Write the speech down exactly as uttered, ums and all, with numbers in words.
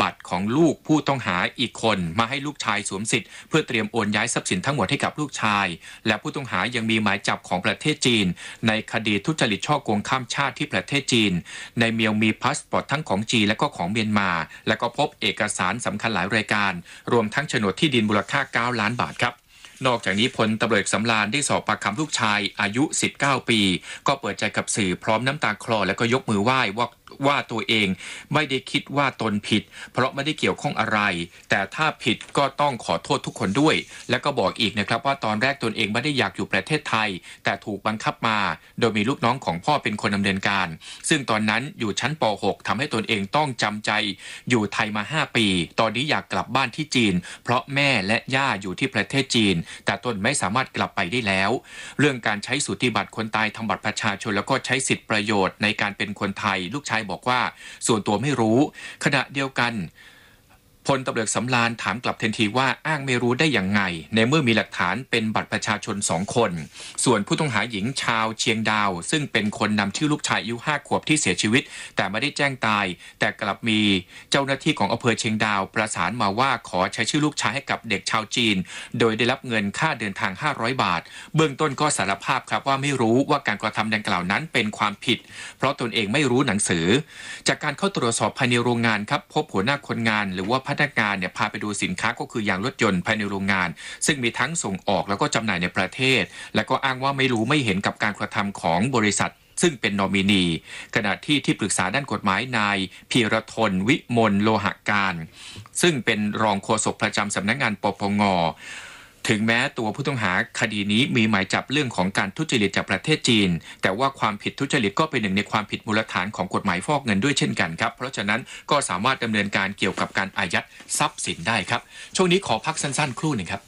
บัตรของลูกผู้ต้องหาอีกคนมาให้ลูกชายสวมสิทธิ์เพื่อเตรียมโอนย้ายทรัพย์สินทั้งหมดให้กับลูกชายและผู้ต้องหายังมีหมายจับของประเทศจีนในคดีทุจริตฉ้อโกงข้ามชาติที่ประเทศจีนในเมียวมีพาสปอร์ตทั้งของจีนและก็ของเมียนมาและก็พบเอกสารสำคัญหลายรายการรวมทั้งโฉนดที่ดินมูลค่าเก้าล้านบาทครับนอกจากนี้พลตำรวจสำราญได้สอบปากคำลูกชายอายุสิบเก้าปีก็เปิดใจกับสื่อพร้อมน้ำตาคลอและก็ยกมือไหว้ว่าว่าตัวเองไม่ได้คิดว่าตนผิดเพราะไม่ได้เกี่ยวข้องอะไรแต่ถ้าผิดก็ต้องขอโทษทุกคนด้วยและก็บอกอีกนะครับว่าตอนแรกตนเองไม่ได้อยากอยู่ประเทศไทยแต่ถูกบังคับมาโดยมีลูกน้องของพ่อเป็นคนดำเนินการซึ่งตอนนั้นอยู่ชั้นป หก ทำให้ตนเองต้องจำใจอยู่ไทยมาห้าปีตอนนี้อยากกลับบ้านที่จีนเพราะแม่และย่าอยู่ที่ประเทศจีนแต่ตนไม่สามารถกลับไปได้แล้วเรื่องการใช้สูติบัตรคนตายทำบัตรประชาชนแล้วก็ใช้สิทธิประโยชน์ในการเป็นคนไทยลูกชายบอกว่าส่วนตัวไม่รู้ขณะเดียวกันพลตำรวจสำราญถามกลับทันทีว่าอ้างไม่รู้ได้อย่างไงในเมื่อมีหลักฐานเป็นบัตรประชาชนสองคนส่วนผู้ต้องหาหญิงชาวเชียงดาวซึ่งเป็นคนนำชื่อลูกชายอายุห้าขวบที่เสียชีวิตแต่ไม่ได้แจ้งตายแต่กลับมีเจ้าหน้าที่ของอำเภอเชียงดาวประสานมาว่าขอใช้ชื่อลูกชายให้กับเด็กชาวจีนโดยได้รับเงินค่าเดินทางห้าร้อยบาทเบื้องต้นก็สารภาพครับว่าไม่รู้ว่าการกระทำดังกล่าวนั้นเป็นความผิดเพราะตนเองไม่รู้หนังสือจากการเข้าตรวจสอบภายในโรงงานครับพบหัวหน้าคนงานหรือว่าพนักงานเนี่ยพาไปดูสินค้าก็คือยางรถยนต์ภายในโรงงานซึ่งมีทั้งส่งออกแล้วก็จำหน่ายในประเทศและก็อ้างว่าไม่รู้ไม่เห็นกับการกระทำของบริษัทซึ่งเป็นนอมินีขณะที่ที่ปรึกษาด้านกฎหมายนายพีรทนวิมลโลหการซึ่งเป็นรองโฆษกประจำสำนักงานปปงถึงแม้ตัวผู้ต้องหาคดีนี้มีหมายจับเรื่องของการทุจริตจากประเทศจีนแต่ว่าความผิดทุจริตก็เป็นหนึ่งในความผิดมูลฐานของกฎหมายฟอกเงินด้วยเช่นกันครับเพราะฉะนั้นก็สามารถดำเนินการเกี่ยวกับการอายัดทรัพย์สินได้ครับช่วงนี้ขอพักสั้นๆครู่หนึ่งครับ